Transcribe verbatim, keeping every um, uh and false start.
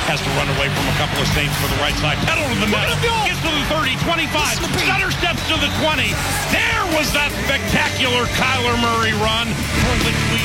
has to run away from a couple of Saints for the right side. Pedal to the metal. Gets to the thirty, twenty-five. Stutter steps to the twenty. There was that spectacular Kyler Murray run. For the